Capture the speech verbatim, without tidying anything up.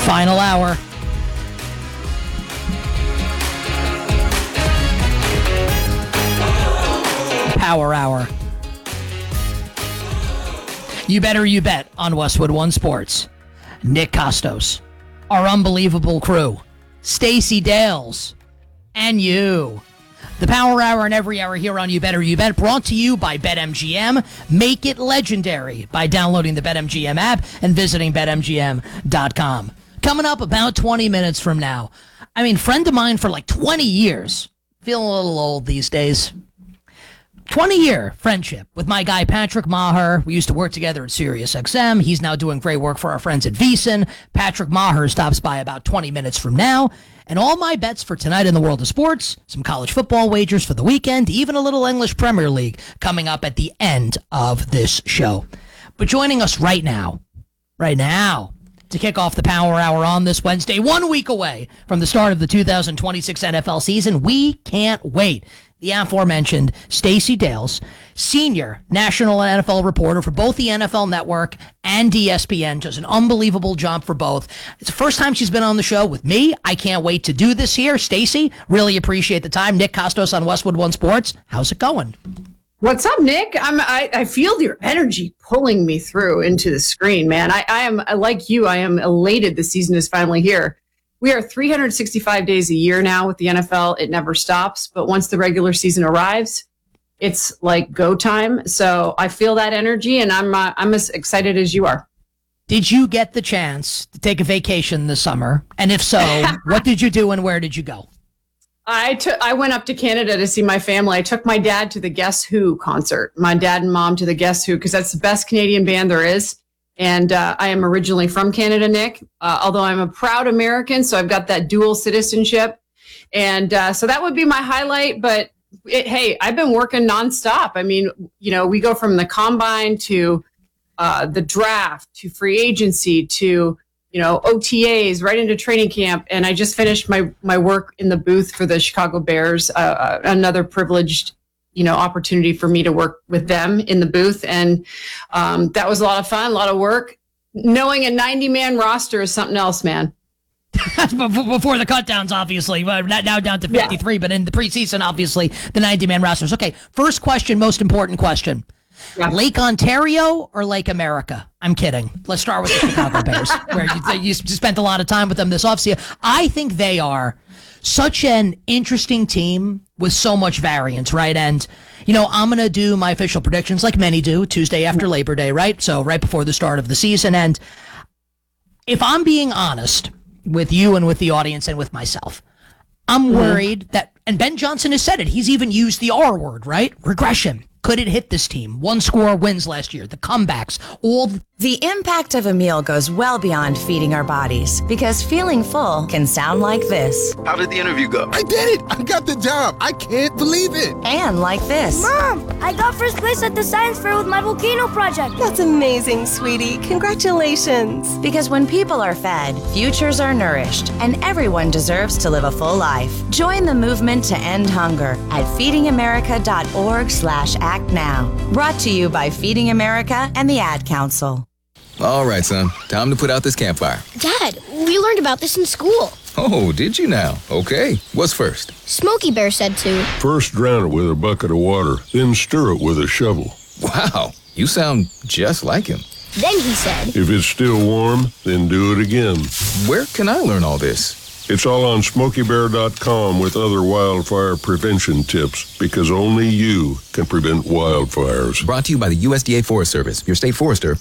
Final hour. Power hour. You better you bet on Westwood One Sports. Nick Costos, our unbelievable crew, Stacey Dales, and you. The Power Hour and every hour here on You Better You Bet, brought to you by BetMGM. Make it legendary by downloading the BetMGM app and visiting bet M G M dot com. Coming up about twenty minutes from now. I mean, friend of mine for like twenty years. Feeling a little old these days. twenty-year friendship with my guy Patrick Maher. We used to work together at Sirius X M. He's now doing great work for our friends at VEASAN. Patrick Maher stops by about twenty minutes from now. And all my bets for tonight in the world of sports, some college football wagers for the weekend, even a little English Premier League coming up at the end of this show. But joining us right now, right now, to kick off the Power Hour on this Wednesday, one week away from the start of the two thousand twenty-six N F L season, we can't wait. The aforementioned Stacey Dales, senior national N F L reporter for both the N F L Network and E S P N, does an unbelievable job for both. It's the first time she's been on the show with me. I can't wait to do this here. Stacey, really appreciate the time. Nick Costos on Westwood One Sports. How's it going? What's up, Nick? I'm, I, I feel your energy pulling me through into the screen, man. I, I am, like you, I am elated the season is finally here. We are three hundred sixty-five days a year now with the N F L. It never stops. But once the regular season arrives, it's like go time. So I feel that energy, and I'm uh, I'm as excited as you are. Did you get the chance to take a vacation this summer? And if so, what did you do and where did you go? I took I went up to Canada to see my family. I took my dad to the Guess Who concert. My dad and mom to the Guess Who, because that's the best Canadian band there is. And uh, I am originally from Canada, Nick, uh, although I'm a proud American, so I've got that dual citizenship. And uh, so that would be my highlight. But it, hey, I've been working nonstop. I mean, you know, we go from the combine to uh, the draft to free agency to, you know, O T As right into training camp. And I just finished my, my work in the booth for the Chicago Bears, uh, another privileged you know, opportunity for me to work with them in the booth. And um, that was a lot of fun, a lot of work. Knowing a ninety-man roster is something else, man. Before the cutdowns, obviously. Now down to fifty-three, yeah. But in the preseason, obviously, the ninety-man rosters. Okay, first question, most important question. Yeah. Lake Ontario or Lake America? I'm kidding. Let's start with the Chicago Bears, where you, you spent a lot of time with them this offseason. I think they are such an interesting team with so much variance, right? And, you know, I'm going to do my official predictions like many do, Tuesday after Labor Day, right? So right before the start of the season. And if I'm being honest with you and with the audience and with myself, I'm worried that, and Ben Johnson has said it, he's even used the R word, right? Regression. Could it hit this team? One score wins last year, the comebacks, all. The-, the impact of a meal goes well beyond feeding our bodies, because feeling full can sound like this. How did the interview go? I did it! I got the job! I can't believe it! And like this. Mom, I got first place at the science fair with my volcano project. That's amazing, sweetie. Congratulations. Because when people are fed, futures are nourished, and everyone deserves to live a full life. Join the movement to end hunger at feedingamerica.org slash act now. Brought to you by Feeding America and the Ad Council. All right, son. Time to put out this campfire. Dad, we learned about this in school. Oh, did you now? Okay. What's first? Smokey Bear said to. First drown it with a bucket of water, then stir it with a shovel. Wow. You sound just like him. Then he said. If it's still warm, then do it again. Where can I learn all this? It's all on smokey bear dot com with other wildfire prevention tips, because only you can prevent wildfires. Brought to you by the U S D A Forest Service, your state forester,